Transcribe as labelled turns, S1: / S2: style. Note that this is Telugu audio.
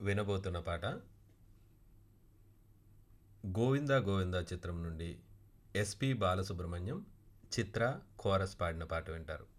S1: వినబోతున్న పాట 'గోవిందా గోవిందా' చిత్రం నుండి ఎస్పి బాలసుబ్రహ్మణ్యం, చిత్ర కోరస్ పాడిన పాట వింటారు.